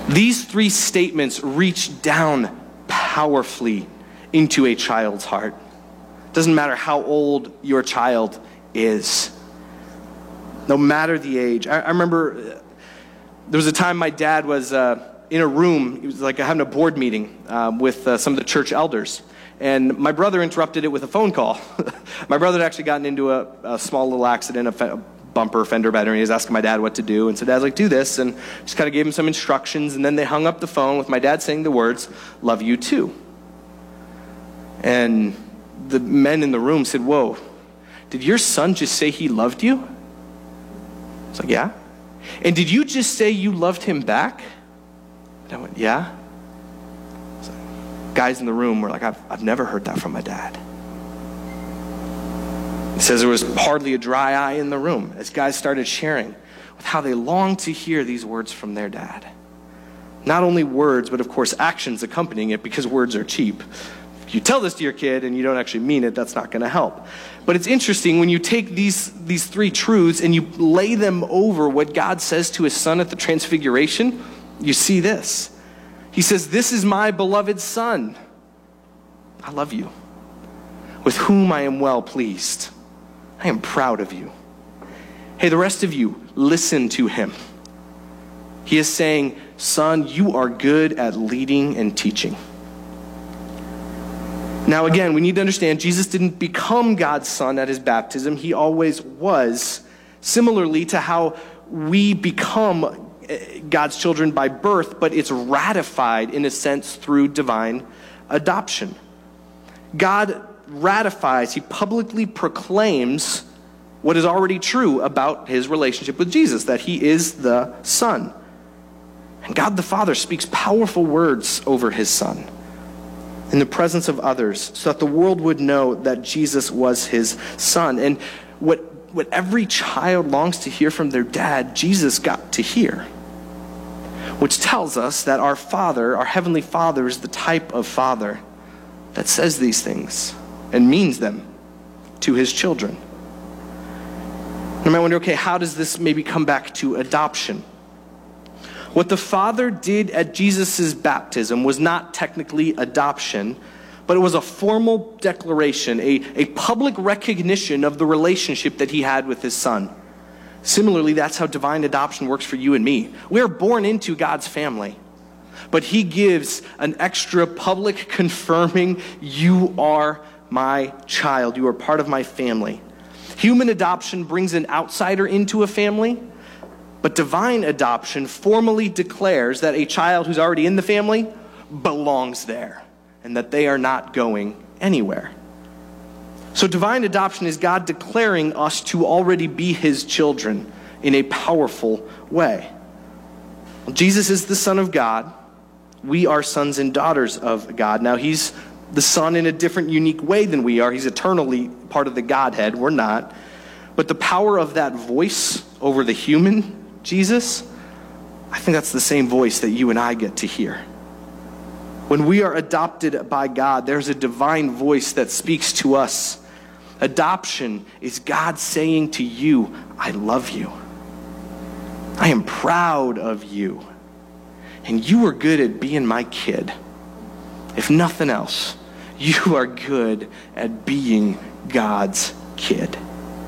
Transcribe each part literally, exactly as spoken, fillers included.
These three statements reach down powerfully into a child's heart. Doesn't matter how old your child is. No matter the age. I, I remember there was a time my dad was uh, in a room. He was like having a board meeting um, with uh, some of the church elders. And my brother interrupted it with a phone call. My brother had actually gotten into a, a small little accident, a, fe- a bumper, fender bender, and he was asking my dad what to do. And so dad's like, do this, and just kind of gave him some instructions. And then they hung up the phone with my dad saying the words, love you too. And the men in the room said, whoa, did your son just say he loved you? I was like, yeah. And did you just say you loved him back? And I went, yeah. Guys in the room were like, I've, I've never heard that from my dad. It says there was hardly a dry eye in the room as guys started sharing with how they longed to hear these words from their dad. Not only words, but of course actions accompanying it, because words are cheap. If you tell this to your kid and you don't actually mean it, that's not going to help. But it's interesting when you take these, these three truths and you lay them over what God says to his son at the Transfiguration, you see this. He says, this is my beloved son. I love you. With whom I am well pleased. I am proud of you. Hey, the rest of you, listen to him. He is saying, son, you are good at leading and teaching. Now again, we need to understand Jesus didn't become God's son at his baptism. He always was. Similarly to how we become God's children by birth, but it's ratified in a sense through divine adoption. God ratifies, he publicly proclaims what is already true about his relationship with Jesus, that he is the Son. And God the Father speaks powerful words over his Son in the presence of others so that the world would know that Jesus was his Son. And what, what every child longs to hear from their dad, Jesus got to hear. Which tells us that our Father, our Heavenly Father, is the type of Father that says these things and means them to his children. And I might wonder, okay, how does this maybe come back to adoption? What the Father did at Jesus' baptism was not technically adoption, but it was a formal declaration, a, a public recognition of the relationship that he had with his Son. Similarly, that's how divine adoption works for you and me. We are born into God's family, but he gives an extra public confirming, you are my child. You are part of my family. Human adoption brings an outsider into a family, but divine adoption formally declares that a child who's already in the family belongs there and that they are not going anywhere. So divine adoption is God declaring us to already be his children in a powerful way. Jesus is the Son of God. We are sons and daughters of God. Now, he's the Son in a different, unique way than we are. He's eternally part of the Godhead. We're not. But the power of that voice over the human Jesus, I think that's the same voice that you and I get to hear. When we are adopted by God, there's a divine voice that speaks to us. Adoption is God saying to you, I love you. I am proud of you. And you are good at being my kid. If nothing else, you are good at being God's kid.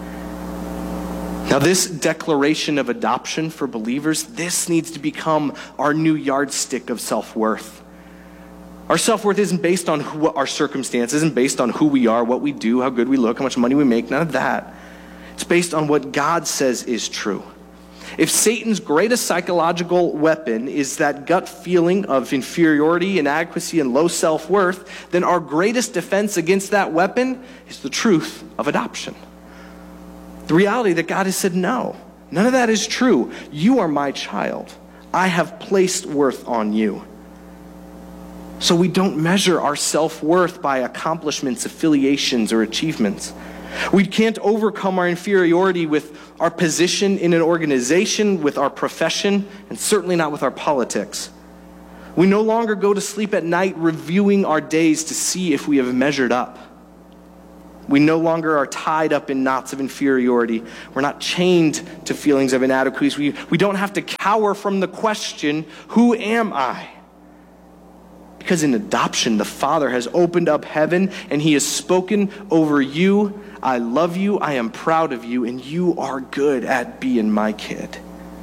Now, this declaration of adoption for believers, this needs to become our new yardstick of self-worth. Our self-worth isn't based on who, our circumstances, isn't based on who we are, what we do, how good we look, how much money we make, none of that. It's based on what God says is true. If Satan's greatest psychological weapon is that gut feeling of inferiority, inadequacy, and low self-worth, then our greatest defense against that weapon is the truth of adoption. The reality that God has said, no, none of that is true. You are my child. I have placed worth on you. So we don't measure our self-worth by accomplishments, affiliations, or achievements. We can't overcome our inferiority with our position in an organization, with our profession, and certainly not with our politics. We no longer go to sleep at night reviewing our days to see if we have measured up. We no longer are tied up in knots of inferiority. We're not chained to feelings of inadequacy. We, we don't have to cower from the question, who am I? Because in adoption, the Father has opened up heaven and he has spoken over you. I love you, I am proud of you, and you are good at being my kid.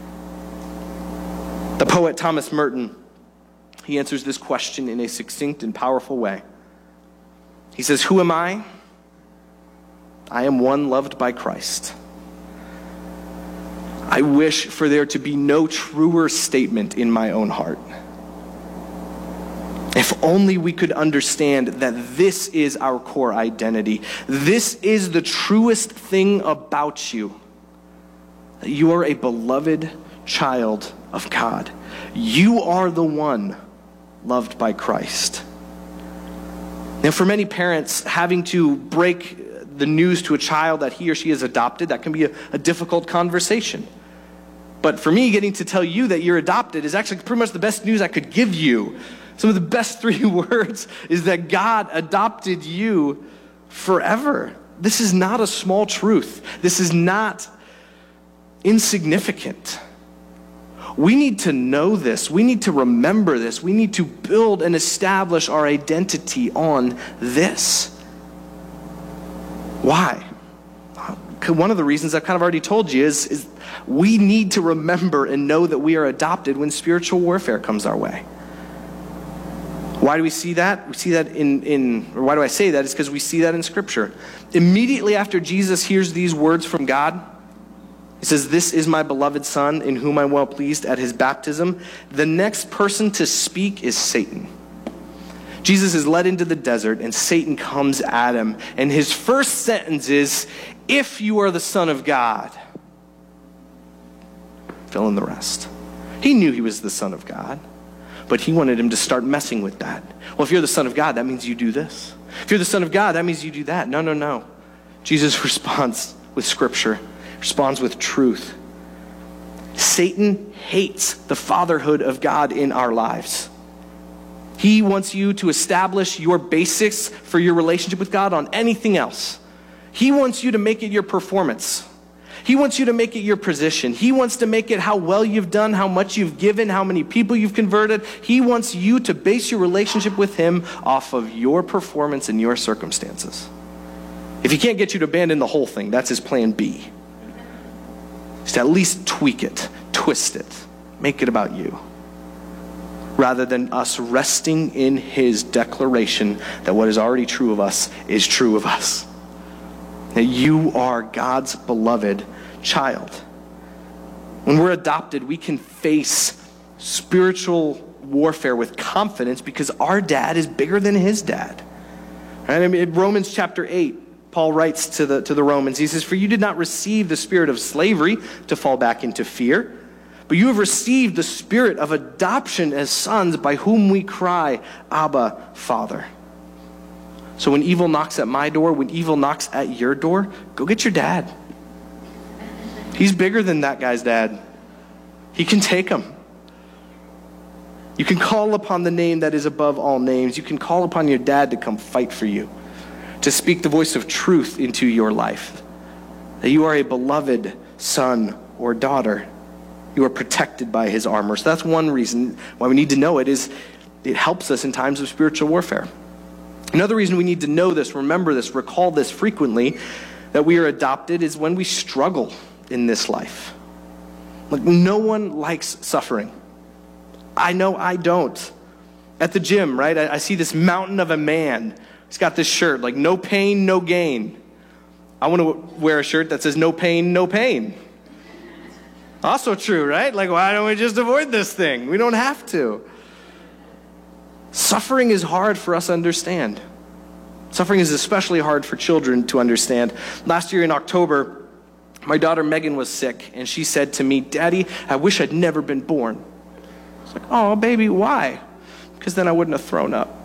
The poet Thomas Merton, he answers this question in a succinct and powerful way. He says, who am I? I am one loved by Christ. I wish for there to be no truer statement in my own heart. If only we could understand that this is our core identity. This is the truest thing about you. That you are a beloved child of God. You are the one loved by Christ. Now, for many parents, having to break the news to a child that he or she is adopted, that can be a, a difficult conversation. But for me, getting to tell you that you're adopted is actually pretty much the best news I could give you. Some of the best three words is that God adopted you forever. This is not a small truth. This is not insignificant. We need to know this. We need to remember this. We need to build and establish our identity on this. Why? One of the reasons I've kind of already told you is, is we need to remember and know that we are adopted when spiritual warfare comes our way. Why do we see that? We see that in, in or why do I say that? It's because we see that in Scripture. Immediately after Jesus hears these words from God, he says, this is my beloved Son, in whom I'm well pleased, at his baptism. The next person to speak is Satan. Jesus is led into the desert, and Satan comes at him. And his first sentence is, if you are the Son of God. Fill in the rest. He knew he was the Son of God, but he wanted him to start messing with that. Well, if you're the Son of God, that means you do this. If you're the Son of God, that means you do that. No, no, no. Jesus responds with Scripture, responds with truth. Satan hates the fatherhood of God in our lives. He wants you to establish your basics for your relationship with God on anything else. He wants you to make it your performance. He wants you to make it your position. He wants to make it how well you've done, how much you've given, how many people you've converted. He wants you to base your relationship with him off of your performance and your circumstances. If he can't get you to abandon the whole thing, that's his plan B. Is to at least tweak it, twist it, make it about you, rather than us resting in his declaration that what is already true of us is true of us. That you are God's beloved child. When we're adopted, we can face spiritual warfare with confidence because our dad is bigger than his dad. Right? I mean, in Romans chapter eight, Paul writes to the, to the Romans, he says, for you did not receive the spirit of slavery to fall back into fear, but you have received the spirit of adoption as sons, by whom we cry, Abba, Father. So when evil knocks at my door, when evil knocks at your door, go get your dad. He's bigger than that guy's dad. He can take him. You can call upon the name that is above all names. You can call upon your dad to come fight for you, to speak the voice of truth into your life, that you are a beloved son or daughter. You are protected by his armor. So that's one reason why we need to know it, is it helps us in times of spiritual warfare. Another reason we need to know this, remember this, recall this frequently, that we are adopted, is when we struggle in this life. Like, no one likes suffering. I know I don't. At the gym, right, I, I see this mountain of a man. He's got this shirt, like, no pain, no gain. I want to wear a shirt that says no pain, no pain. Also true, right? Like, why don't we just avoid this thing? We don't have to. Suffering is hard for us to understand. Suffering is especially hard for children to understand. Last year in October, my daughter Megan was sick, and she said to me, Daddy, I wish I'd never been born. I was like, oh, baby, why? Because then I wouldn't have thrown up.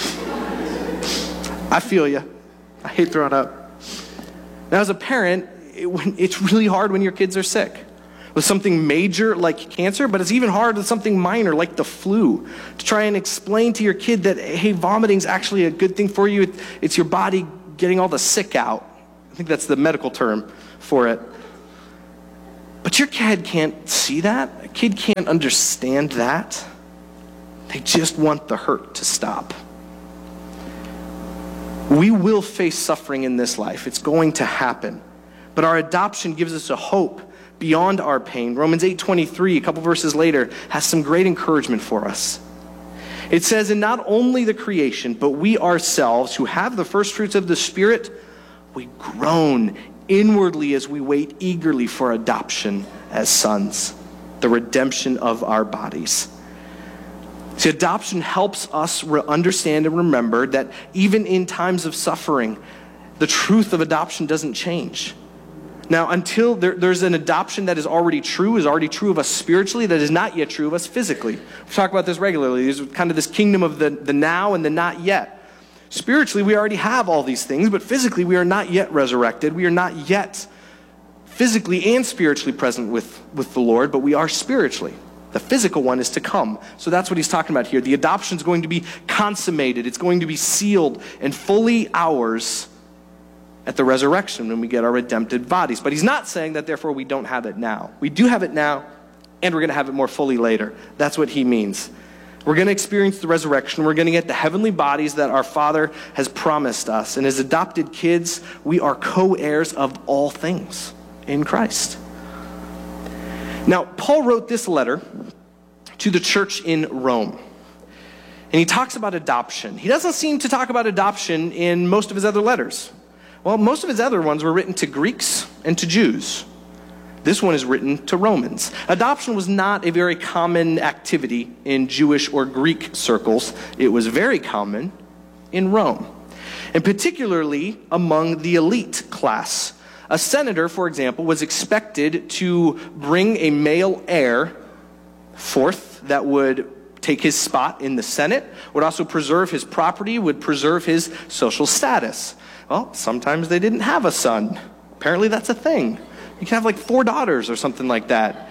I feel you. I hate throwing up. Now, as a parent, it, it's really hard when your kids are sick with something major like cancer, but it's even hard with something minor like the flu, to try and explain to your kid that, hey, vomiting is actually a good thing for you. It, it's your body getting all the sick out. I think that's the medical term for it. But your kid can't see that. A kid can't understand that. They just want the hurt to stop. We will face suffering in this life. It's going to happen. But our adoption gives us a hope beyond our pain. Romans eight twenty-three, a couple verses later, has some great encouragement for us. It says, and not only the creation, but we ourselves who have the first fruits of the Spirit, we groan inwardly as we wait eagerly for adoption as sons, the redemption of our bodies. See, adoption helps us re- understand and remember that even in times of suffering, the truth of adoption doesn't change. Now, until there, there's an adoption that is already true, is already true of us spiritually, that is not yet true of us physically. We talk about this regularly. There's kind of this kingdom of the, the now and the not yet. Spiritually, we already have all these things, but physically, we are not yet resurrected. We are not yet physically and spiritually present with, with the Lord, but we are spiritually. The physical one is to come. So that's what he's talking about here. The adoption is going to be consummated. It's going to be sealed and fully ours at the resurrection when we get our redempted bodies. But he's not saying that therefore we don't have it now. We do have it now, and we're going to have it more fully later. That's what he means. We're going to experience the resurrection. We're going to get the heavenly bodies that our Father has promised us. And as adopted kids, we are co-heirs of all things in Christ. Now, Paul wrote this letter to the church in Rome. And he talks about adoption. He doesn't seem to talk about adoption in most of his other letters. Well, most of his other ones were written to Greeks and to Jews. This one is written to Romans. Adoption was not a very common activity in Jewish or Greek circles. It was very common in Rome, and particularly among the elite class. A senator, for example, was expected to bring a male heir forth that would take his spot in the Senate, would also preserve his property, would preserve his social status. Well, sometimes they didn't have a son. Apparently that's a thing. You can have like four daughters or something like that.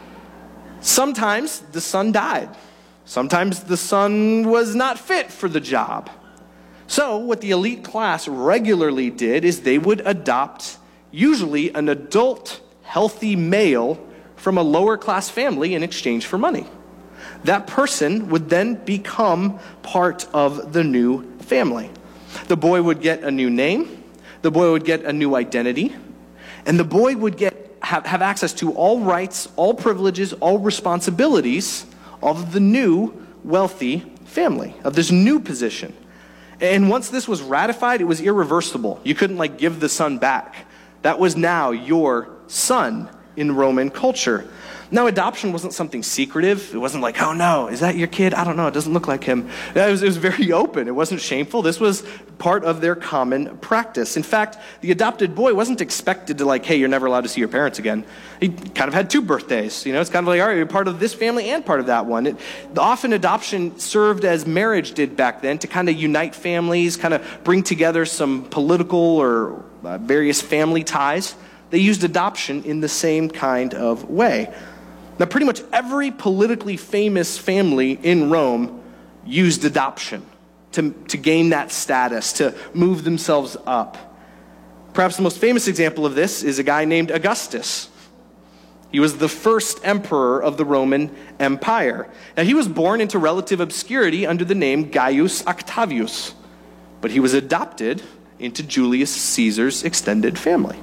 Sometimes the son died. Sometimes the son was not fit for the job. So what the elite class regularly did is they would adopt usually an adult, healthy male from a lower class family in exchange for money. That person would then become part of the new family. The boy would get a new name, the boy would get a new identity, and the boy would get have, have access to all rights, all privileges, all responsibilities of the new wealthy family, of this new position. And once this was ratified, it was irreversible. You couldn't like give the son back. That was now your son in Roman culture. Now, adoption wasn't something secretive. It wasn't like, oh no, is that your kid? I don't know, it doesn't look like him. It was, it was very open. It wasn't shameful. This was part of their common practice. In fact, the adopted boy wasn't expected to like, hey, you're never allowed to see your parents again. He kind of had two birthdays. You know, it's kind of like, all right, you're part of this family and part of that one. It, often adoption served as marriage did back then to kind of unite families, kind of bring together some political or uh, various family ties. They used adoption in the same kind of way. Now, pretty much every politically famous family in Rome used adoption to, to gain that status, to move themselves up. Perhaps the most famous example of this is a guy named Augustus. He was the first emperor of the Roman Empire. Now, he was born into relative obscurity under the name Gaius Octavius, but he was adopted into Julius Caesar's extended family.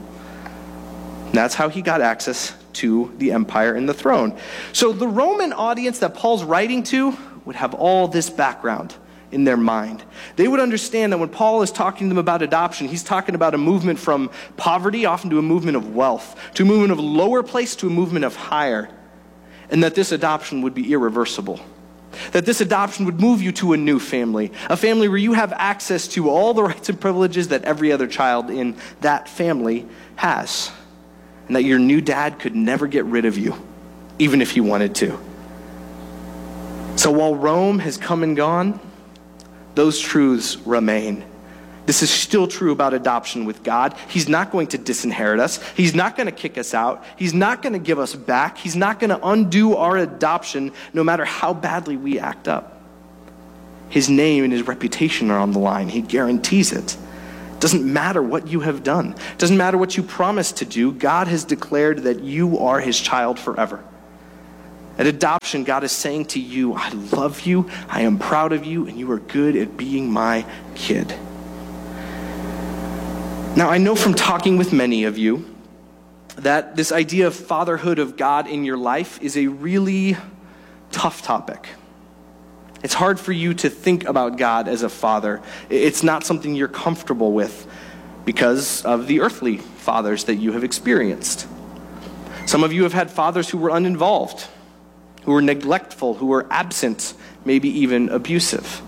And that's how he got access to the empire and the throne. So the Roman audience that Paul's writing to would have all this background in their mind. They would understand that when Paul is talking to them about adoption, he's talking about a movement from poverty often to a movement of wealth, to a movement of lower place to a movement of higher, and that this adoption would be irreversible. That this adoption would move you to a new family, a family where you have access to all the rights and privileges that every other child in that family has. And that your new dad could never get rid of you, even if he wanted to. So while Rome has come and gone, those truths remain. This is still true about adoption with God. He's not going to disinherit us. He's not going to kick us out. He's not going to give us back. He's not going to undo our adoption no matter how badly we act up. His name and his reputation are on the line. He guarantees it. Doesn't matter what you have done. Doesn't matter what you promised to do. God has declared that you are his child forever. At adoption, God is saying to you, I love you, I am proud of you, and you are good at being my kid. Now, I know from talking with many of you that this idea of fatherhood of God in your life is a really tough topic. It's hard for you to think about God as a father. It's not something you're comfortable with because of the earthly fathers that you have experienced. Some of you have had fathers who were uninvolved, who were neglectful, who were absent, maybe even abusive.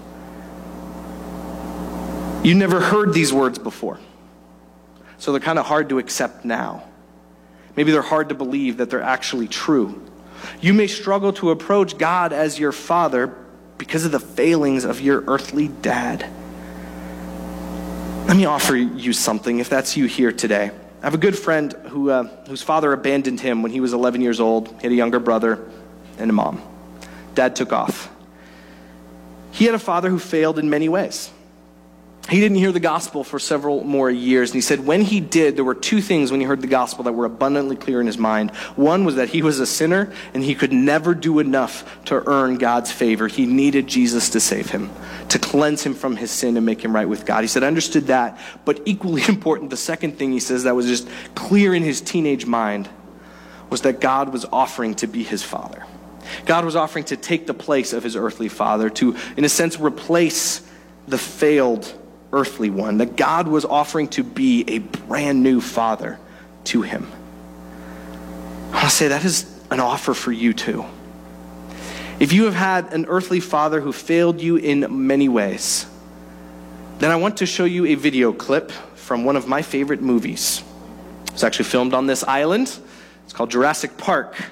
You never heard these words before, so they're kind of hard to accept now. Maybe they're hard to believe that they're actually true. You may struggle to approach God as your father because of the failings of your earthly dad. Let me offer you something if that's you here today. I have a good friend who uh, whose father abandoned him when he was eleven years old. He had a younger brother and a mom. Dad took off. He had a father who failed in many ways. He didn't hear the gospel for several more years. And he said when he did, there were two things when he heard the gospel that were abundantly clear in his mind. One was that he was a sinner and he could never do enough to earn God's favor. He needed Jesus to save him, to cleanse him from his sin and make him right with God. He said, I understood that. But equally important, the second thing he says that was just clear in his teenage mind was that God was offering to be his father. God was offering to take the place of his earthly father, to, in a sense, replace the failed earthly one, that God was offering to be a brand new father to him. I want to say that is an offer for you too. If you have had an earthly father who failed you in many ways, then I want to show you a video clip from one of my favorite movies. It's actually filmed on this island. It's called Jurassic Park.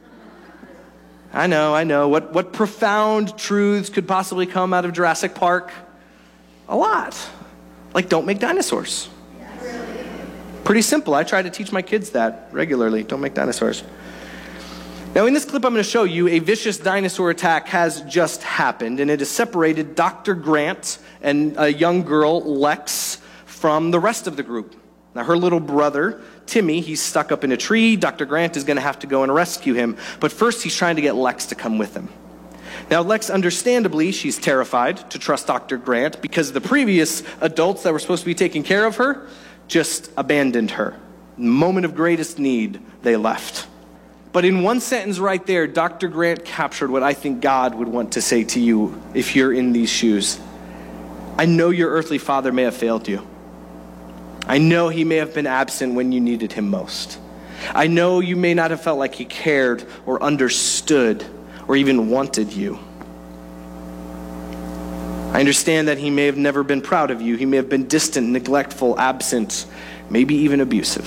I know, I know. What, what profound truths could possibly come out of Jurassic Park? A lot. Like, don't make dinosaurs. Pretty simple. I try to teach my kids that regularly. Don't make dinosaurs. Now, in this clip I'm going to show you, a vicious dinosaur attack has just happened, and it has separated Doctor Grant and a young girl, Lex, from the rest of the group. Now, her little brother, Timmy, he's stuck up in a tree. Doctor Grant is going to have to go and rescue him. But first, he's trying to get Lex to come with him. Now, Lex, understandably, she's terrified to trust Doctor Grant because the previous adults that were supposed to be taking care of her just abandoned her. In the moment of greatest need, they left. But in one sentence right there, Doctor Grant captured what I think God would want to say to you if you're in these shoes. I know your earthly father may have failed you. I know he may have been absent when you needed him most. I know you may not have felt like he cared or understood or even wanted you. I understand that he may have never been proud of you. He may have been distant, neglectful, absent, maybe even abusive.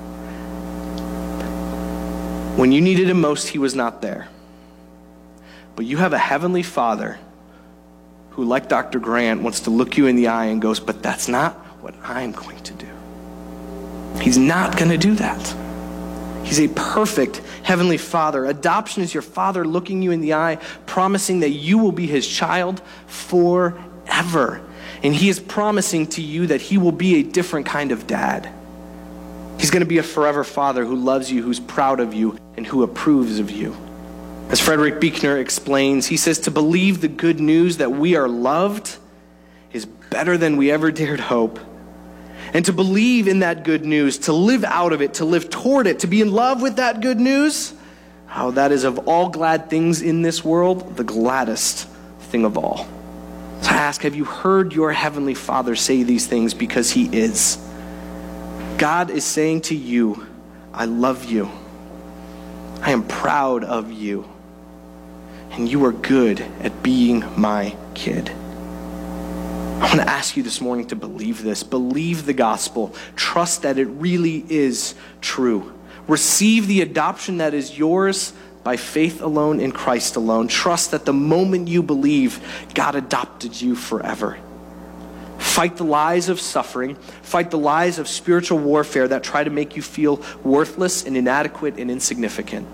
When you needed him most, he was not there. But you have a heavenly Father who, like Doctor Grant, wants to look you in the eye and goes, but that's not what I'm going to do. He's not going to do that. He's a perfect heavenly Father. Adoption is your Father looking you in the eye, promising that you will be his child forever. And he is promising to you that he will be a different kind of dad. He's going to be a forever Father who loves you, who's proud of you, and who approves of you. As Frederick Buechner explains, he says, to believe the good news that we are loved is better than we ever dared hope. And to believe in that good news, to live out of it, to live toward it, to be in love with that good news, how that is of all glad things in this world, the gladdest thing of all. So I ask, have you heard your heavenly Father say these things? Because he is. God is saying to you, I love you. I am proud of you. And you are good at being my kid. I want to ask you this morning to believe this. Believe the gospel. Trust that it really is true. Receive the adoption that is yours by faith alone in Christ alone. Trust that the moment you believe, God adopted you forever. Fight the lies of suffering. Fight the lies of spiritual warfare that try to make you feel worthless and inadequate and insignificant.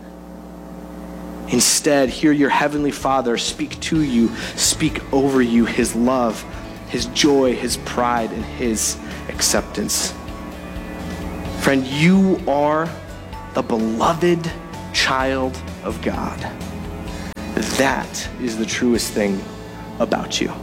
Instead, hear your heavenly Father speak to you, speak over you his love, his joy, his pride, and his acceptance. Friend, you are the beloved child of God. That is the truest thing about you.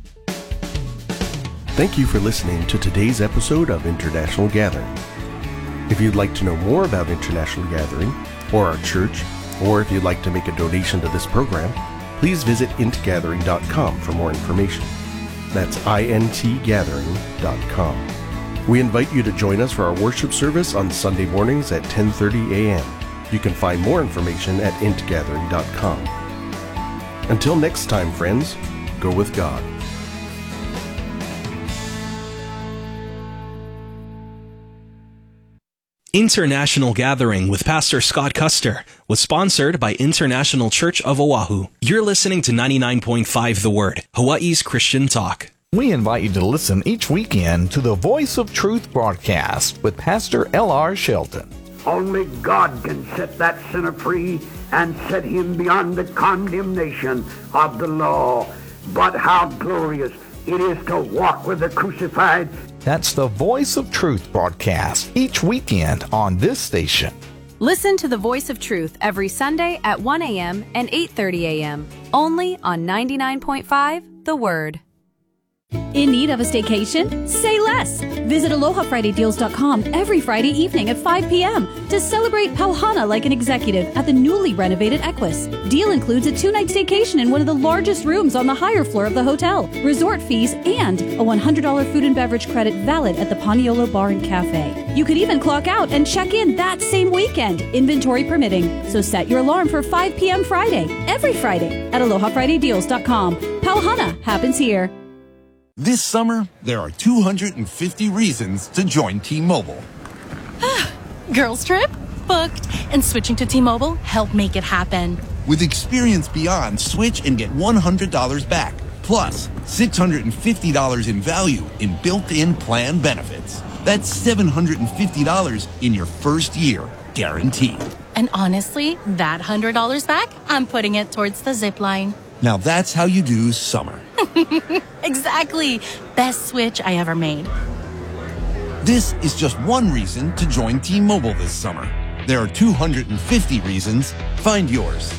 Thank you for listening to today's episode of International Gathering. If you'd like to know more about International Gathering or our church, or if you'd like to make a donation to this program, please visit int gathering dot com for more information. That's int gathering dot com. We invite you to join us for our worship service on Sunday mornings at ten thirty a.m. You can find more information at int gathering dot com. Until next time, friends, go with God. International Gathering with Pastor Scott Custer was sponsored by International Church of Oahu. You're listening to ninety-nine point five The Word, Hawaii's Christian talk. We invite you to listen each weekend to the Voice of Truth broadcast with Pastor L R Shelton. Only God can set that sinner free and set him beyond the condemnation of the law. But how glorious it is to walk with the crucified. That's the Voice of Truth broadcast each weekend on this station. Listen to the Voice of Truth every Sunday at one a.m. and eight thirty a.m. only on ninety-nine point five The Word. In need of a staycation? Say less! Visit aloha friday deals dot com every Friday evening at five p.m. to celebrate Pauhana like an executive at the newly renovated Equus. Deal includes a two-night staycation in one of the largest rooms on the higher floor of the hotel, resort fees, and a one hundred dollars food and beverage credit valid at the Paniolo Bar and Cafe. You could even clock out and check in that same weekend, inventory permitting. So set your alarm for five p.m. Friday, every Friday at aloha friday deals dot com. Pauhana happens here. This summer, there are two hundred fifty reasons to join T-Mobile. Girls trip? Booked. And switching to T-Mobile helped make it happen. With Experience Beyond, switch and get one hundred dollars back. Plus, six hundred fifty dollars in value in built-in plan benefits. That's seven hundred fifty dollars in your first year, guaranteed. And honestly, that one hundred dollars back, I'm putting it towards the zip line. Now that's how you do summer. Exactly. Best switch I ever made. This is just one reason to join T-Mobile this summer. There are two hundred fifty reasons. Find yours.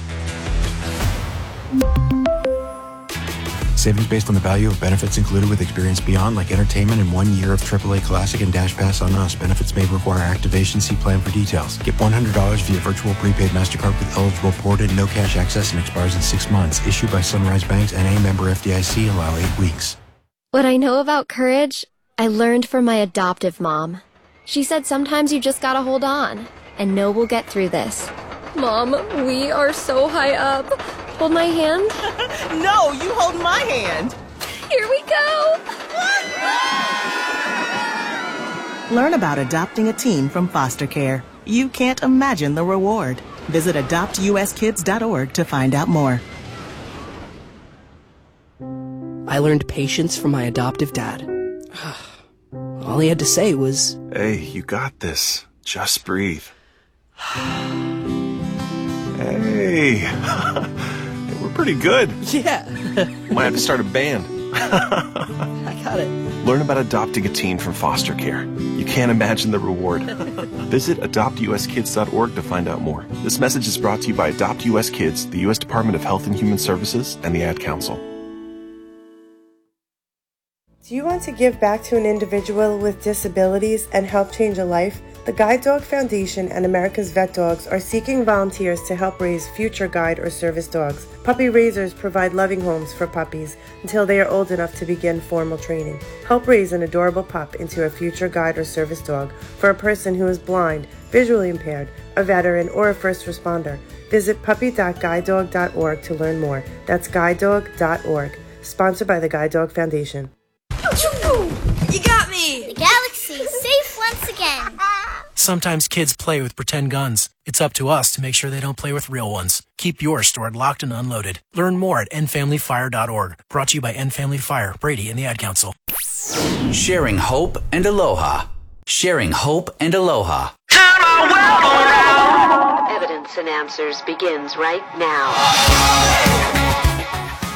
Savings based on the value of benefits included with Experience Beyond, like entertainment and one year of triple A Classic and Dash Pass on us. Benefits may require activation. See plan for details. Get one hundred dollars via virtual prepaid MasterCard with eligible ported, no cash access, and expires in six months. Issued by Sunrise Banks, N A, member F D I C. Allow eight weeks. What I know about courage, I learned from my adoptive mom. She said sometimes you just gotta hold on and know we'll get through this. Mom, we are so high up. Hold my hand. No, you hold my hand. Here we go. Learn about adopting a teen from foster care. You can't imagine the reward. Visit adopt u s kids dot org to find out more. I learned patience from my adoptive dad. All he had to say was, "Hey, you got this. Just breathe." Hey. We're pretty good. Yeah. Might have to start a band. I got it. Learn about adopting a teen from foster care. You can't imagine the reward. Visit adopt u s kids dot org to find out more. This message is brought to you by Adopt U S Kids, the U S Department of Health and Human Services, and the Ad Council. Do you want to give back to an individual with disabilities and help change a life? The Guide Dog Foundation and America's Vet Dogs are seeking volunteers to help raise future guide or service dogs. Puppy raisers provide loving homes for puppies until they are old enough to begin formal training. Help raise an adorable pup into a future guide or service dog for a person who is blind, visually impaired, a veteran, or a first responder. Visit puppy dot guide dog dot org to learn more. That's guide dog dot org. Sponsored by the Guide Dog Foundation. You got me! The galaxy's safe once again. Sometimes kids play with pretend guns. It's up to us to make sure they don't play with real ones. Keep yours stored locked and unloaded. Learn more at end family fire dot org. Brought to you by End Family Fire, Brady, and the Ad Council. Sharing hope and aloha. Sharing hope and aloha. Turn our world around. Evidence and Answers begins right now. How do we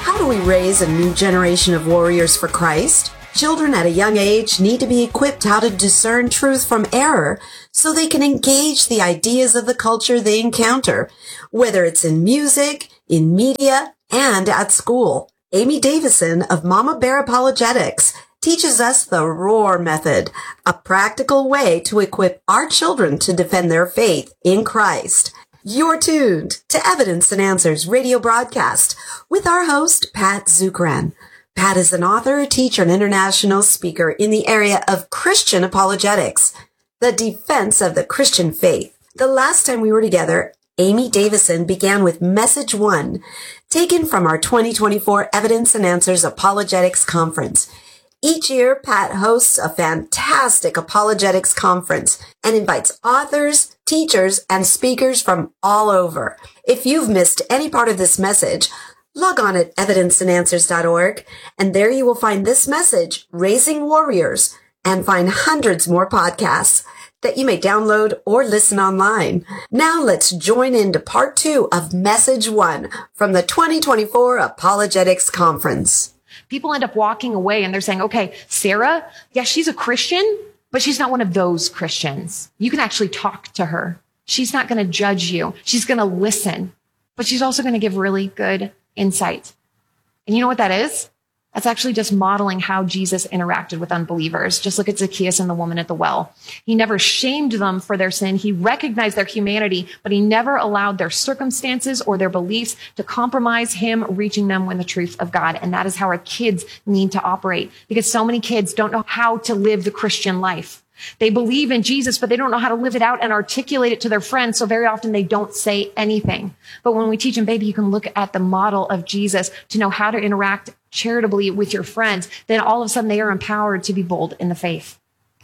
raise a new generation of warriors for Christ? Children at a young age need to be equipped how to discern truth from error so they can engage the ideas of the culture they encounter, whether it's in music, in media, and at school. Amy Davison of Mama Bear Apologetics teaches us the ROAR method, a practical way to equip our children to defend their faith in Christ. You're tuned to Evidence and Answers radio broadcast with our host, Pat Zukeran. Pat is an author, teacher, and international speaker in the area of Christian apologetics, the defense of the Christian faith. The last time we were together, Amy Davison began with Message One, taken from our twenty twenty-four Evidence and Answers Apologetics Conference. Each year, Pat hosts a fantastic apologetics conference and invites authors, teachers, and speakers from all over. If you've missed any part of this message, log on at evidence and answers dot org, and there you will find this message, Raising Warriors, and find hundreds more podcasts that you may download or listen online. Now let's join into part two of Message One from the twenty twenty-four Apologetics Conference. People end up walking away and they're saying, okay, Sarah, yeah, she's a Christian, but she's not one of those Christians. You can actually talk to her. She's not going to judge you. She's going to listen, but she's also going to give really good insight. And you know what that is? That's actually just modeling how Jesus interacted with unbelievers. Just look at Zacchaeus and the woman at the well. He never shamed them for their sin. He recognized their humanity, but he never allowed their circumstances or their beliefs to compromise him reaching them with the truth of God. And that is how our kids need to operate, because so many kids don't know how to live the Christian life. They believe in Jesus, but they don't know how to live it out and articulate it to their friends. So very often they don't say anything. But when we teach them, baby, you can look at the model of Jesus to know how to interact charitably with your friends. Then all of a sudden they are empowered to be bold in the faith.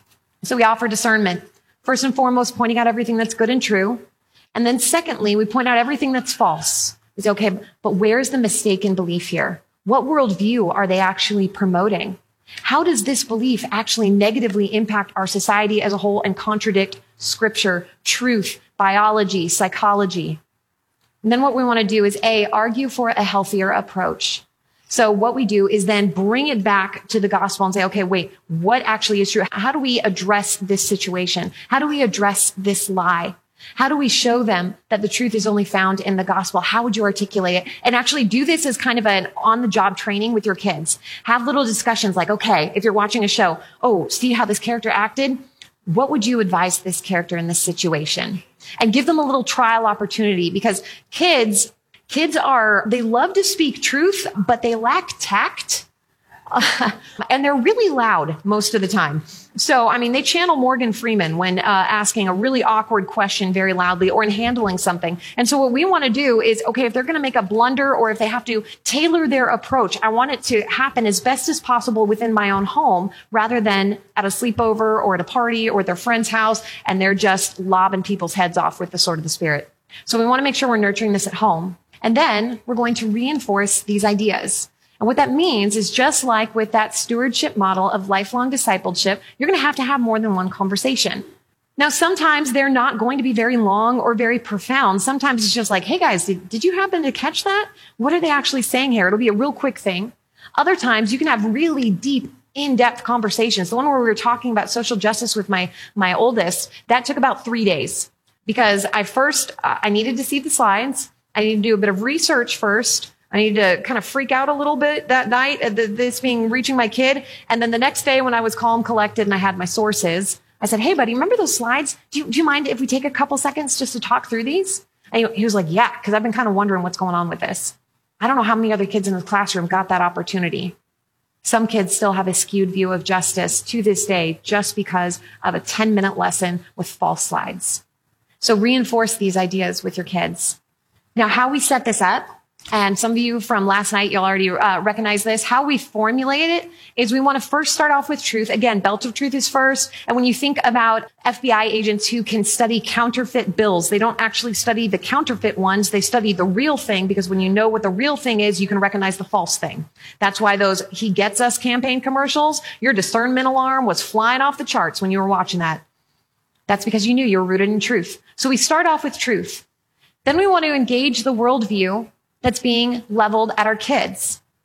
So we offer discernment. First and foremost, pointing out everything that's good and true. And then secondly, we point out everything that's false. We say, okay, but where's the mistaken belief here? What worldview are they actually promoting? How does this belief actually negatively impact our society as a whole and contradict scripture, truth, biology, psychology? And then what we want to do is A, argue for a healthier approach. So what we do is then bring it back to the gospel and say, okay, wait, what actually is true? How do we address this situation? How do we address this lie? How do we show them that the truth is only found in the gospel? How would you articulate it? And actually do this as kind of an on-the-job training with your kids. Have little discussions like, okay, if you're watching a show, oh, see how this character acted? What would you advise this character in this situation? And give them a little trial opportunity, because kids, kids are, they love to speak truth, but they lack tact. Uh, and they're really loud most of the time. So, I mean, they channel Morgan Freeman when uh, asking a really awkward question very loudly or in handling something. And so what we want to do is, okay, if they're going to make a blunder or if they have to tailor their approach, I want it to happen as best as possible within my own home rather than at a sleepover or at a party or at their friend's house and they're just lobbing people's heads off with the sword of the Spirit. So we want to make sure we're nurturing this at home. And then we're going to reinforce these ideas. And what that means is, just like with that stewardship model of lifelong discipleship, you're going to have to have more than one conversation. Now, sometimes they're not going to be very long or very profound. Sometimes it's just like, hey guys, did, did you happen to catch that? What are they actually saying here? It'll be a real quick thing. Other times you can have really deep, in-depth conversations. The one where we were talking about social justice with my, my oldest, that took about three days because I first, uh, I needed to see the slides. I needed to do a bit of research first. I needed to kind of freak out a little bit that night, this being reaching my kid. And then the next day when I was calm, collected, and I had my sources, I said, hey, buddy, remember those slides? Do you, do you mind if we take a couple seconds just to talk through these? And he was like, yeah, because I've been kind of wondering what's going on with this. I don't know how many other kids in the classroom got that opportunity. Some kids still have a skewed view of justice to this day just because of a ten-minute lesson with false slides. So reinforce these ideas with your kids. Now, how we set this up, and some of you from last night, you'll already uh, recognize this. How we formulate it is we want to first start off with truth. Again, belt of truth is first. And when you think about F B I agents who can study counterfeit bills, they don't actually study the counterfeit ones. They study the real thing, because when you know what the real thing is, you can recognize the false thing. That's why those He Gets Us campaign commercials, your discernment alarm was flying off the charts when you were watching that. That's because you knew you were rooted in truth. So we start off with truth. Then we want to engage the worldview that's being leveled at our kids.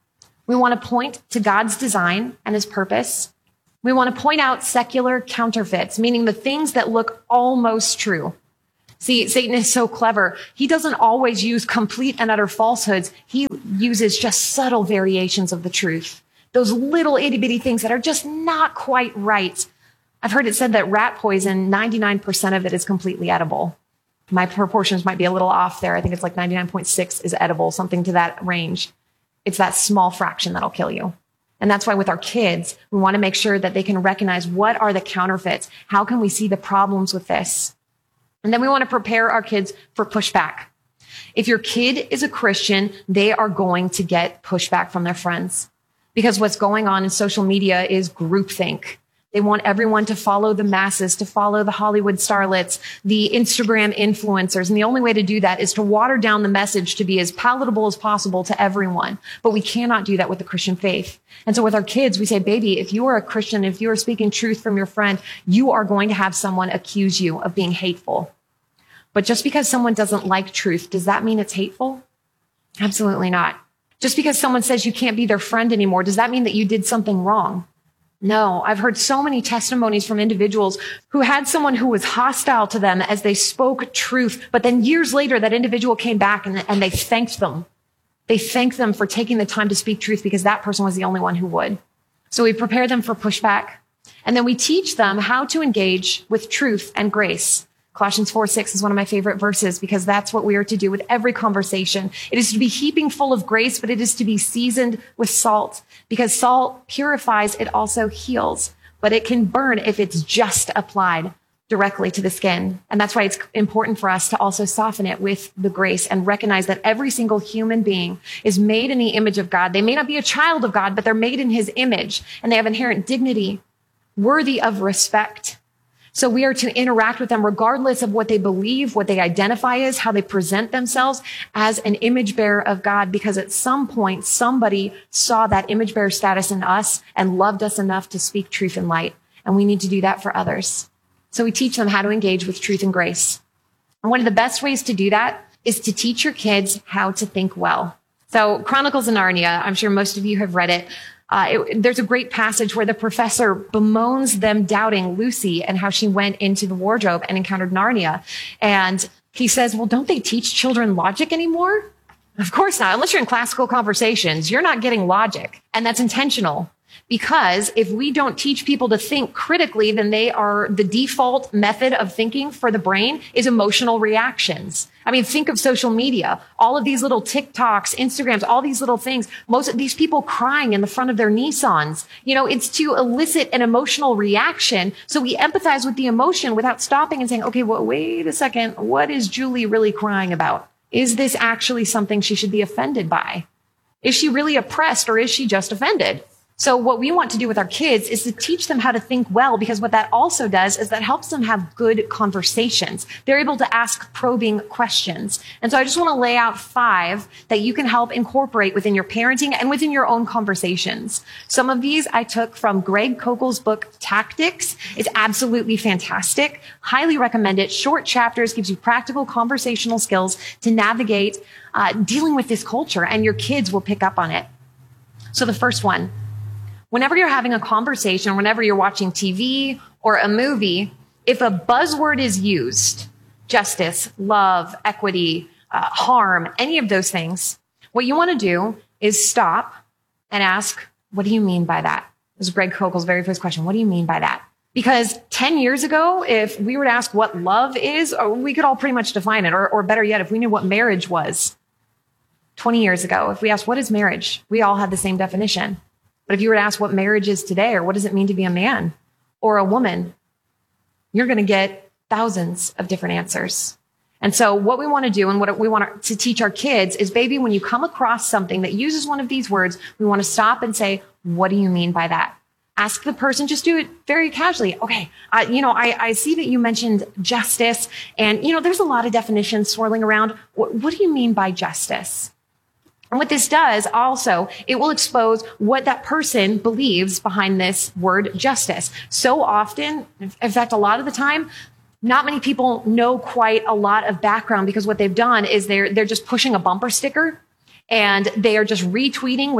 We want to point to God's design and his purpose. We want to point out secular counterfeits, meaning the things that look almost true. See, Satan is so clever. He doesn't always use complete and utter falsehoods. He uses just subtle variations of the truth. Those little itty bitty things that are just not quite right. I've heard it said that rat poison, ninety-nine percent of it is completely edible. My proportions might be a little off there. I think it's like ninety-nine point six is edible, something to that range. It's that small fraction that'll kill you. And that's why with our kids, we want to make sure that they can recognize what are the counterfeits. How can we see the problems with this? And then we want to prepare our kids for pushback. If your kid is a Christian, they are going to get pushback from their friends because what's going on in social media is groupthink. They want everyone to follow the masses, to follow the Hollywood starlets, the Instagram influencers. And the only way to do that is to water down the message to be as palatable as possible to everyone. But we cannot do that with the Christian faith. And so with our kids, we say, baby, if you are a Christian, if you are speaking truth from your friend, you are going to have someone accuse you of being hateful. But just because someone doesn't like truth, does that mean it's hateful? Absolutely not. Just because someone says you can't be their friend anymore, does that mean that you did something wrong? No, I've heard so many testimonies from individuals who had someone who was hostile to them as they spoke truth, but then years later, that individual came back and, and they thanked them. They thanked them for taking the time to speak truth because that person was the only one who would. So we prepare them for pushback, and then we teach them how to engage with truth and grace. Colossians four six is one of my favorite verses because that's what we are to do with every conversation. It is to be heaping full of grace, but it is to be seasoned with salt because salt purifies, it also heals, but it can burn if it's just applied directly to the skin. And that's why it's important for us to also soften it with the grace and recognize that every single human being is made in the image of God. They may not be a child of God, but they're made in his image and they have inherent dignity, worthy of respect. So we are to interact with them regardless of what they believe, what they identify as, how they present themselves as an image bearer of God, because at some point, somebody saw that image bearer status in us and loved us enough to speak truth and light. And we need to do that for others. So we teach them how to engage with truth and grace. And one of the best ways to do that is to teach your kids how to think well. So Chronicles of Narnia, I'm sure most of you have read it. Uh, it, there's a great passage where the professor bemoans them doubting Lucy and how she went into the wardrobe and encountered Narnia. And he says, well, don't they teach children logic anymore? Of course not. Unless you're in classical conversations, you're not getting logic. And that's intentional. Because if we don't teach people to think critically, then they are the default method of thinking for the brain is emotional reactions. I mean, think of social media, all of these little TikToks, Instagrams, all these little things, most of these people crying in the front of their Nissans. You know, it's to elicit an emotional reaction. So we empathize with the emotion without stopping and saying, okay, well, wait a second. What is Julie really crying about? Is this actually something she should be offended by? Is she really oppressed or is she just offended? So what we want to do with our kids is to teach them how to think well, because what that also does is that helps them have good conversations. They're able to ask probing questions. And so I just want to lay out five that you can help incorporate within your parenting and within your own conversations. Some of these I took from Greg Koukl's book, Tactics. It's absolutely fantastic. Highly recommend it. Short chapters, gives you practical conversational skills to navigate uh, dealing with this culture, and your kids will pick up on it. So the first one, whenever you're having a conversation, whenever you're watching T V or a movie, if a buzzword is used, justice, love, equity, uh, harm, any of those things, what you want to do is stop and ask, what do you mean by that? This is Greg Koukl's very first question. What do you mean by that? Because ten years ago, if we were to ask what love is, we could all pretty much define it. Or, or better yet, if we knew what marriage was twenty years ago, if we asked, what is marriage? We all had the same definition. But if you were to ask what marriage is today, or what does it mean to be a man or a woman, you're going to get thousands of different answers. And so what we want to do and what we want to teach our kids is, baby, when you come across something that uses one of these words, we want to stop and say, what do you mean by that? Ask the person, just do it very casually. Okay, uh, you know, I, I see that you mentioned justice, and, you know, there's a lot of definitions swirling around. What, what do you mean by justice? And what this does also, it will expose what that person believes behind this word justice. So often, in fact, a lot of the time, not many people know quite a lot of background, because what they've done is they're, they're just pushing a bumper sticker and they are just retweeting without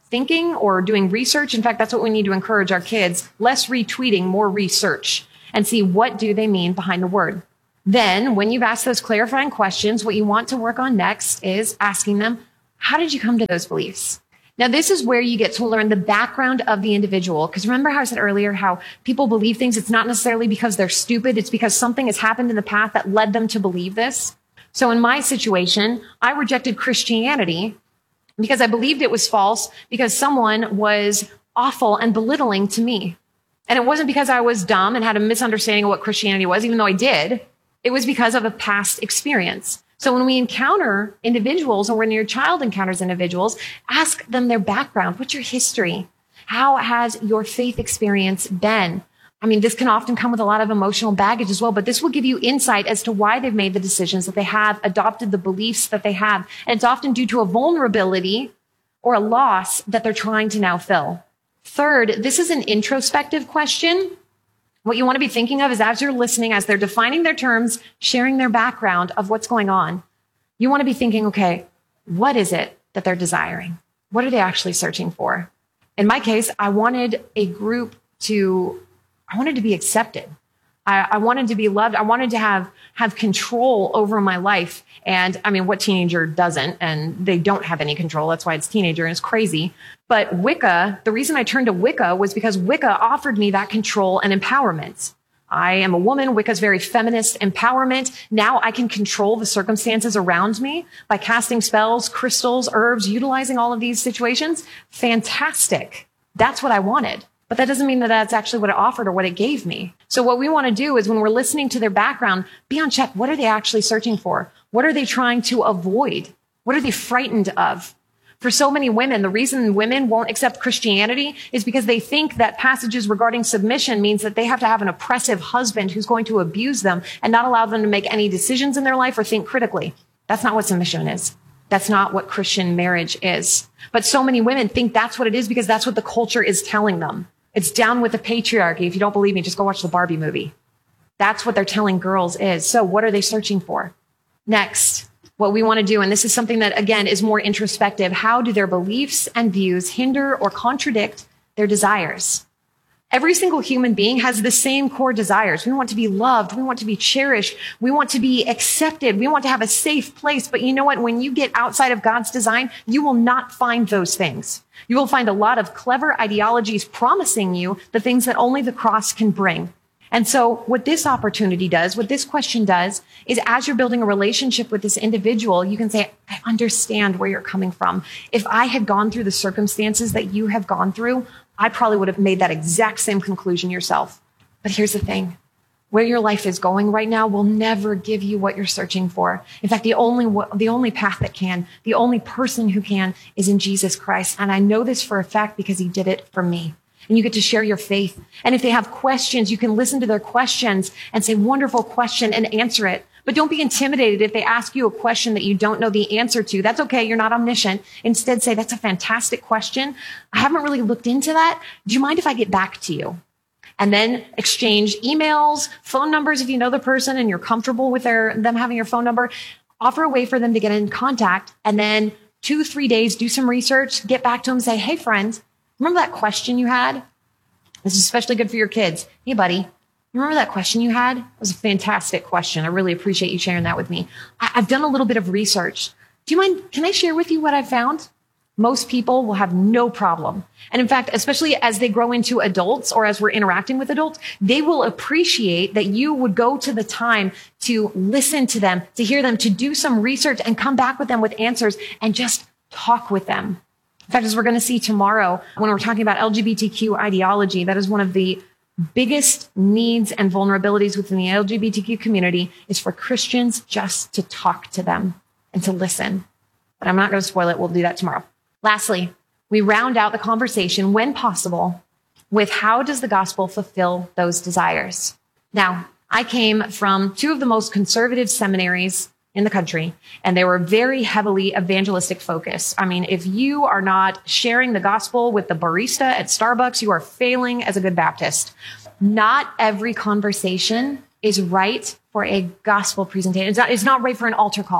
thinking or doing research. In fact, that's what we need to encourage our kids. Less retweeting, more research, and see what do they mean behind the word. Then when you've asked those clarifying questions, what you want to work on next is asking them, how did you come to those beliefs? Now, this is where you get to learn the background of the individual. Because remember how I said earlier how people believe things? It's not necessarily because they're stupid. It's because something has happened in the past that led them to believe this. So in my situation, I rejected Christianity because I believed it was false because someone was awful and belittling to me. And it wasn't because I was dumb and had a misunderstanding of what Christianity was, even though I did. It was because of a past experience. So when we encounter individuals, or when your child encounters individuals, ask them their background. What's your history? How has your faith experience been? I mean, this can often come with a lot of emotional baggage as well, but this will give you insight as to why they've made the decisions that they have, adopted the beliefs that they have. And it's often due to a vulnerability or a loss that they're trying to now fill. Third, this is an introspective question. What you want to be thinking of is as you're listening, as they're defining their terms, sharing their background of what's going on, you want to be thinking, okay, what is it that they're desiring? What are they actually searching for? In my case, I wanted a group to, I wanted to be accepted. I, I wanted to be loved. I wanted to have, have control over my life. And I mean, what teenager doesn't? And they don't have any control. That's why it's teenager and it's crazy. But Wicca, the reason I turned to Wicca was because Wicca offered me that control and empowerment. I am a woman. Wicca's very feminist empowerment. Now I can control the circumstances around me by casting spells, crystals, herbs, utilizing all of these situations. Fantastic. That's what I wanted. But that doesn't mean that that's actually what it offered or what it gave me. So what we want to do is when we're listening to their background, be on check. What are they actually searching for? What are they trying to avoid? What are they frightened of? For so many women, the reason women won't accept Christianity is because they think that passages regarding submission means that they have to have an oppressive husband who's going to abuse them and not allow them to make any decisions in their life or think critically. That's not what submission is. That's not what Christian marriage is. But so many women think that's what it is because that's what the culture is telling them. It's down with the patriarchy. If you don't believe me, just go watch the Barbie movie. That's what they're telling girls is. So what are they searching for? Next, what we want to do, and this is something that, again, is more introspective. How do their beliefs and views hinder or contradict their desires? Every single human being has the same core desires. We want to be loved. We want to be cherished. We want to be accepted. We want to have a safe place. But you know what? When you get outside of God's design, you will not find those things. You will find a lot of clever ideologies promising you the things that only the cross can bring. And so what this opportunity does, what this question does, is as you're building a relationship with this individual, you can say, I understand where you're coming from. If I had gone through the circumstances that you have gone through, I probably would have made that exact same conclusion yourself. But here's the thing. Where your life is going right now will never give you what you're searching for. In fact, the only, the only path that can, the only person who can is in Jesus Christ. And I know this for a fact because he did it for me. And you get to share your faith. And if they have questions, you can listen to their questions and say, wonderful question, and answer it. But don't be intimidated if they ask you a question that you don't know the answer to. That's okay. You're not omniscient. Instead, say, that's a fantastic question. I haven't really looked into that. Do you mind if I get back to you? And then exchange emails, phone numbers if you know the person and you're comfortable with their, them having your phone number. Offer a way for them to get in contact. And then two, three days, do some research, get back to them, say, hey, friend, remember that question you had? This is especially good for your kids. Hey, buddy, remember that question you had? It was a fantastic question. I really appreciate you sharing that with me. I- I've done a little bit of research. Do you mind? Can I share with you what I found? Most people will have no problem. And in fact, especially as they grow into adults or as we're interacting with adults, they will appreciate that you would go to the time to listen to them, to hear them, to do some research and come back with them with answers and just talk with them. In fact, as we're going to see tomorrow, when we're talking about L G B T Q ideology, that is one of the biggest needs and vulnerabilities within the L G B T Q community is for Christians just to talk to them and to listen. But I'm not going to spoil it. We'll do that tomorrow. Lastly, we round out the conversation, when possible, with how does the gospel fulfill those desires? Now, I came from two of the most conservative seminaries in the country, and they were very heavily evangelistic focused. I mean, if you are not sharing the gospel with the barista at Starbucks, you are failing as a good Baptist. Not every conversation is right for a gospel presentation. It's not, it's not right for an altar call.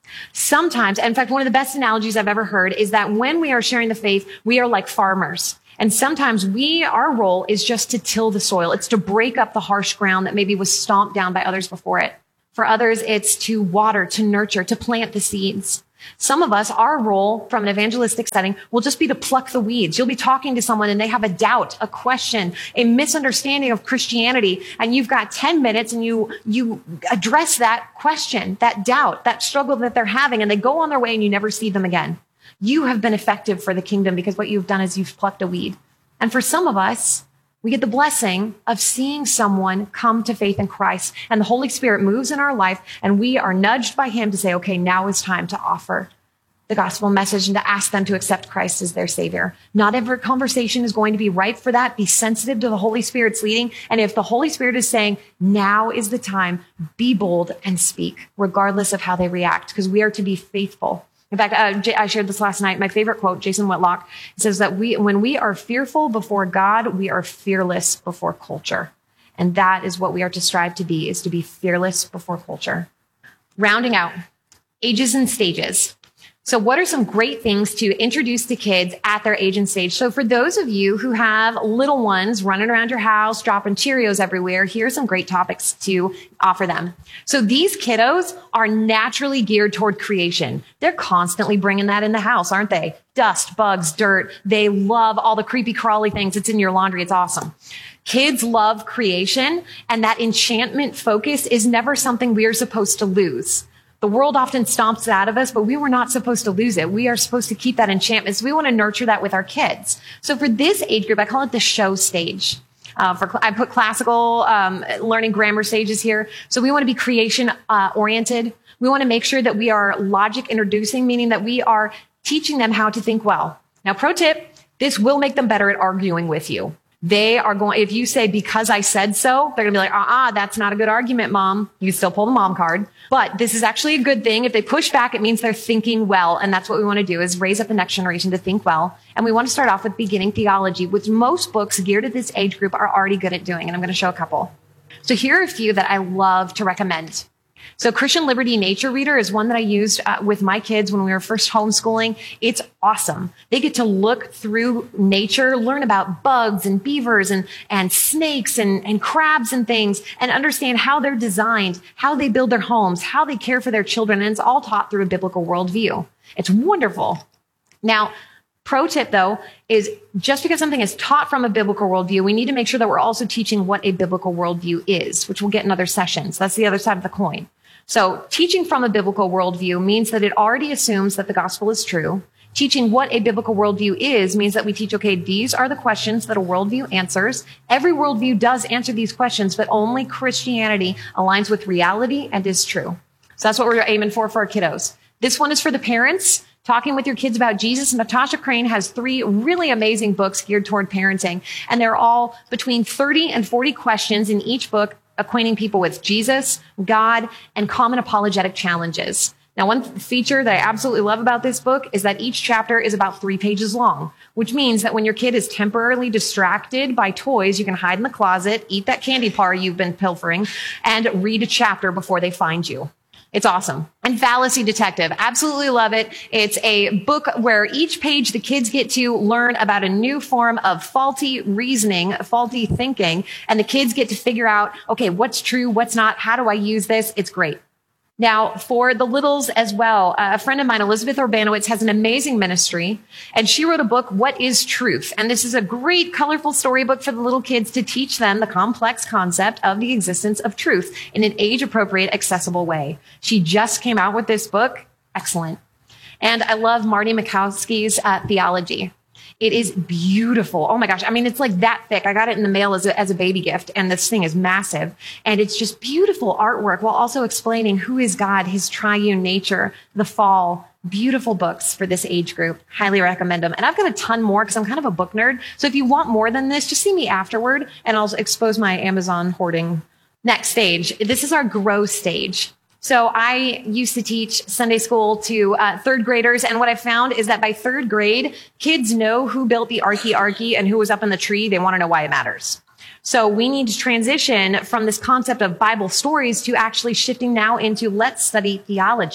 Sometimes, in fact, one of the best analogies I've ever heard is that when we are sharing the faith, we are like farmers. And sometimes we, our role is just to till the soil. It's to break up the harsh ground that maybe was stomped down by others before it. For others, it's to water, to nurture, to plant the seeds. Some of us, our role from an evangelistic setting will just be to pluck the weeds. You'll be talking to someone and they have a doubt, a question, a misunderstanding of Christianity, and you've got ten minutes and you, you address that question, that doubt, that struggle that they're having, and they go on their way and you never see them again. You have been effective for the kingdom because what you've done is you've plucked a weed. And for some of us, we get the blessing of seeing someone come to faith in Christ, and the Holy Spirit moves in our life, and we are nudged by him to say, okay, now is time to offer the gospel message and to ask them to accept Christ as their Savior. Not every conversation is going to be right for that. Be sensitive to the Holy Spirit's leading. And if the Holy Spirit is saying, now is the time, be bold and speak, regardless of how they react, because we are to be faithful. In fact, uh, I shared this last night. My favorite quote, Jason Whitlock, says that we, when we are fearful before God, we are fearless before culture. And that is what we are to strive to be, is to be fearless before culture. Rounding out, ages and stages. So what are some great things to introduce to kids at their age and stage? So for those of you who have little ones running around your house, dropping Cheerios everywhere, here are some great topics to offer them. So these kiddos are naturally geared toward creation. They're constantly bringing that in the house, aren't they? Dust, bugs, dirt. They love all the creepy crawly things. It's in your laundry. It's awesome. Kids love creation, and that enchantment focus is never something we are supposed to lose. The world often stomps it out of us, but we were not supposed to lose it. We are supposed to keep that enchantment. So we want to nurture that with our kids. So for this age group, I call it the show stage. Uh, for I put classical um, learning grammar stages here. So we want to be creation uh, oriented. We want to make sure that we are logic introducing, meaning that we are teaching them how to think well. Now, pro tip, this will make them better at arguing with you. They are going, if you say, because I said so, they're going to be like, uh-uh, that's not a good argument, mom. You still pull the mom card. But this is actually a good thing. If they push back, it means they're thinking well. And that's what we want to do, is raise up the next generation to think well. And we want to start off with beginning theology, which most books geared at this age group are already good at doing. And I'm going to show a couple. So here are a few that I love to recommend. So Christian Liberty Nature Reader is one that I used uh, with my kids when we were first homeschooling. It's awesome. They get to look through nature, learn about bugs and beavers and, and snakes and, and crabs and things, and understand how they're designed, how they build their homes, how they care for their children. And it's all taught through a biblical worldview. It's wonderful. Now, pro tip, though, is just because something is taught from a biblical worldview, we need to make sure that we're also teaching what a biblical worldview is, which we'll get in other sessions. That's the other side of the coin. So teaching from a biblical worldview means that it already assumes that the gospel is true. Teaching what a biblical worldview is means that we teach, okay, these are the questions that a worldview answers. Every worldview does answer these questions, but only Christianity aligns with reality and is true. So that's what we're aiming for for our kiddos. This one is for the parents. Talking with your kids about Jesus. Natasha Crane has three really amazing books geared toward parenting, and they're all between thirty and forty questions in each book, acquainting people with Jesus, God, and common apologetic challenges. Now, one feature that I absolutely love about this book is that each chapter is about three pages long, which means that when your kid is temporarily distracted by toys, you can hide in the closet, eat that candy bar you've been pilfering, and read a chapter before they find you. It's awesome. And Fallacy Detective. Absolutely love it. It's a book where each page the kids get to learn about a new form of faulty reasoning, faulty thinking, and the kids get to figure out, okay, what's true, what's not, how do I use this? It's great. Now, for the littles as well, uh, a friend of mine, Elizabeth Urbanowitz, has an amazing ministry, and she wrote a book, What is Truth? And this is a great, colorful storybook for the little kids to teach them the complex concept of the existence of truth in an age-appropriate, accessible way. She just came out with this book. Excellent. And I love Marty Mikowski's uh, theology. It is beautiful. Oh my gosh. I mean, it's like that thick. I got it in the mail as a, as a baby gift, and this thing is massive. And it's just beautiful artwork while also explaining who is God, his triune nature, the fall. Beautiful books for this age group. Highly recommend them. And I've got a ton more because I'm kind of a book nerd. So if you want more than this, just see me afterward and I'll expose my Amazon hoarding. Next stage. This is our grow stage. So I used to teach Sunday school to uh, third graders, and what I found is that by third grade, kids know who built the Arky Arky and who was up in the tree. They want to know why it matters. So we need to transition from this concept of Bible stories to actually shifting now into let's study theology.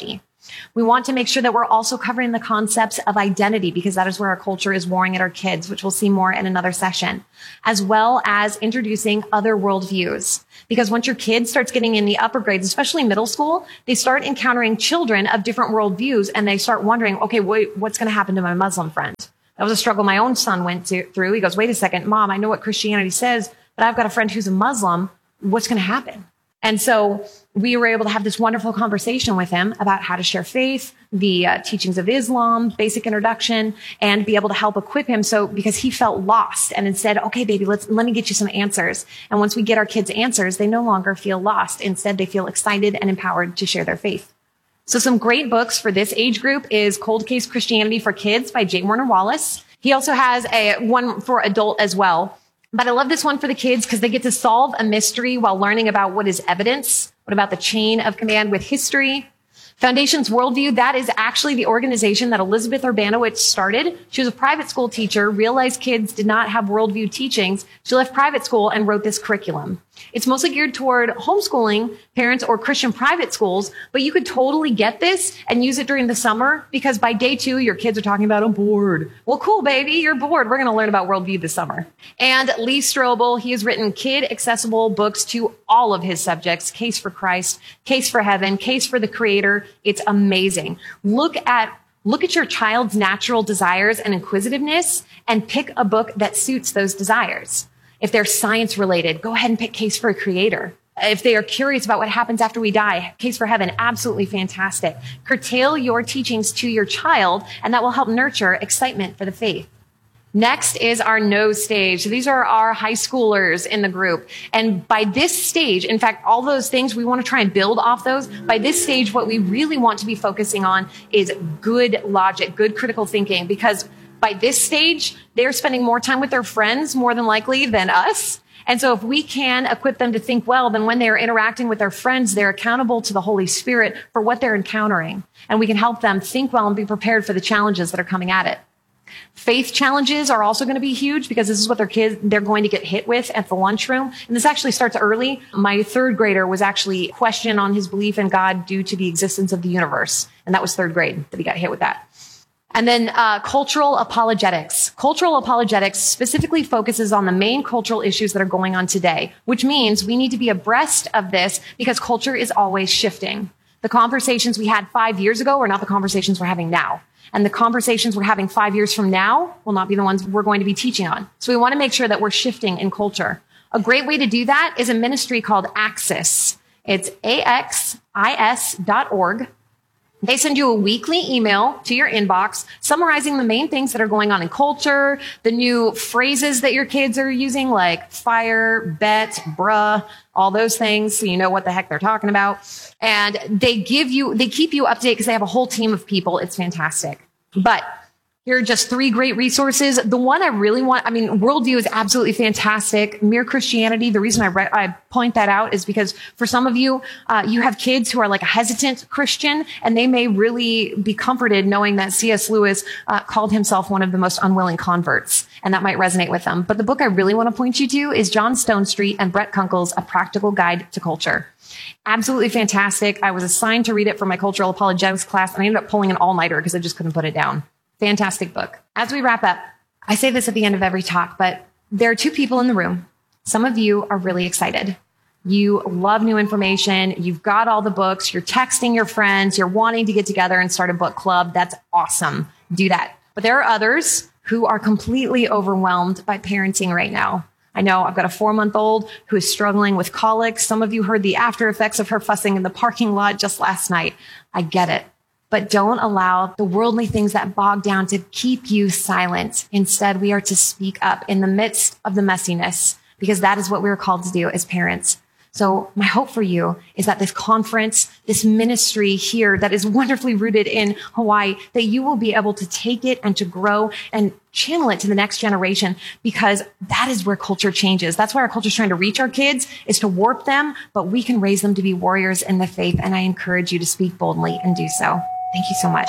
We want to make sure that we're also covering the concepts of identity, because that is where our culture is warring at our kids, which we'll see more in another session, as well as introducing other worldviews. Because once your kid starts getting in the upper grades, especially middle school, they start encountering children of different worldviews, and they start wondering, okay, wait, what's going to happen to my Muslim friend? That was a struggle my own son went to, through. He goes, wait a second, Mom, I know what Christianity says, but I've got a friend who's a Muslim. What's going to happen? And so we were able to have this wonderful conversation with him about how to share faith, the uh, teachings of Islam, basic introduction, and be able to help equip him. So because he felt lost, and instead, okay, baby, let's, let me get you some answers. And once we get our kids answers, they no longer feel lost. Instead, they feel excited and empowered to share their faith. So some great books for this age group is Cold Case Christianity for Kids by J. Warner Wallace. He also has a one for adult as well. But I love this one for the kids because they get to solve a mystery while learning about what is evidence. What about the chain of command with history? Foundations Worldview, that is actually the organization that Elizabeth Urbanowicz started. She was a private school teacher, realized kids did not have worldview teachings. She left private school and wrote this curriculum. It's mostly geared toward homeschooling parents or Christian private schools, but you could totally get this and use it during the summer because by day two, your kids are talking about, I'm bored. Well, cool, baby, you're bored. We're going to learn about worldview this summer. And Lee Strobel, he has written kid-accessible books to all of his subjects, Case for Christ, Case for Heaven, Case for the Creator. It's amazing. Look at Look at your child's natural desires and inquisitiveness and pick a book that suits those desires. If they're science related, go ahead and pick Case for a Creator. If they are curious about what happens after we die, Case for Heaven, absolutely fantastic. Curtail your teachings to your child, and that will help nurture excitement for the faith. Next is our no stage. So these are our high schoolers in the group. And by this stage, in fact, all those things, we want to try and build off those. By this stage, what we really want to be focusing on is good logic, good critical thinking, because by this stage, they're spending more time with their friends, more than likely, than us. And so if we can equip them to think well, then when they're interacting with their friends, they're accountable to the Holy Spirit for what they're encountering. And we can help them think well and be prepared for the challenges that are coming at it. Faith challenges are also going to be huge because this is what their kids, they're going to get hit with at the lunchroom. And this actually starts early. My third grader was actually questioned on his belief in God due to the existence of the universe. And that was third grade that he got hit with that. And then uh, cultural apologetics. Cultural apologetics specifically focuses on the main cultural issues that are going on today, which means we need to be abreast of this because culture is always shifting. The conversations we had five years ago are not the conversations we're having now. And the conversations we're having five years from now will not be the ones we're going to be teaching on. So we want to make sure that we're shifting in culture. A great way to do that is a ministry called Axis. It's A X I S dot org. They send you a weekly email to your inbox summarizing the main things that are going on in culture, the new phrases that your kids are using like fire, bet, bruh, all those things so you know what the heck they're talking about. And they give you, they keep you up to date because they have a whole team of people. It's fantastic. But here are just three great resources. The one I really want, I mean, Worldview is absolutely fantastic. Mere Christianity, the reason I, re- I point that out is because for some of you, uh, you have kids who are like a hesitant Christian, and they may really be comforted knowing that C S Lewis uh, called himself one of the most unwilling converts, and that might resonate with them. But the book I really want to point you to is John Stonestreet and Brett Kunkel's A Practical Guide to Culture. Absolutely fantastic. I was assigned to read it for my cultural apologetics class, and I ended up pulling an all-nighter because I just couldn't put it down. Fantastic book. As we wrap up, I say this at the end of every talk, but there are two people in the room. Some of you are really excited. You love new information. You've got all the books. You're texting your friends. You're wanting to get together and start a book club. That's awesome. Do that. But there are others who are completely overwhelmed by parenting right now. I know I've got a four-month-old who is struggling with colics. Some of you heard the after effects of her fussing in the parking lot just last night. I get it. But don't allow the worldly things that bog down to keep you silent. Instead, we are to speak up in the midst of the messiness because that is what we're called to do as parents. So my hope for you is that this conference, this ministry here that is wonderfully rooted in Hawaii, that you will be able to take it and to grow and channel it to the next generation because that is where culture changes. That's why our culture is trying to reach our kids, is to warp them, but we can raise them to be warriors in the faith. And I encourage you to speak boldly and do so. Thank you so much.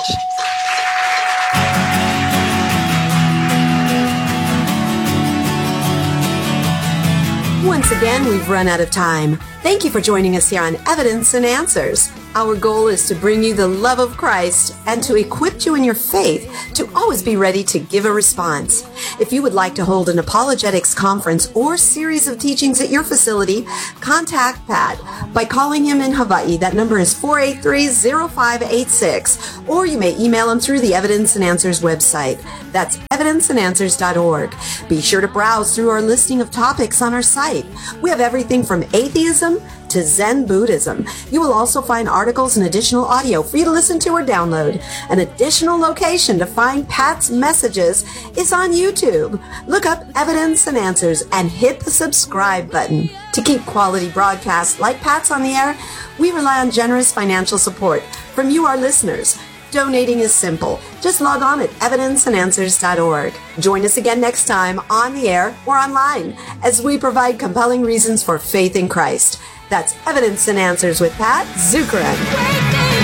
Once again, we've run out of time. Thank you for joining us here on Evidence and Answers. Our goal is to bring you the love of Christ and to equip you in your faith to always be ready to give a response. If you would like to hold an apologetics conference or series of teachings at your facility, contact Pat by calling him in Hawaii. That number is four eight three, zero five eight six, or you may email him through the Evidence and Answers website. That's evidence and answers dot org. Be sure to browse through our listing of topics on our site. We have everything from atheism to Zen Buddhism. You will also find articles and additional audio for you to listen to or download. An additional location to find Pat's messages is on YouTube. Look up Evidence and Answers and hit the subscribe button. To keep quality broadcasts like Pat's on the air, we rely on generous financial support from you, our listeners. Donating is simple. Just log on at evidence and answers dot org. Join us again next time on the air or online as we provide compelling reasons for faith in Christ. That's Evidence and Answers with Pat Zukeran.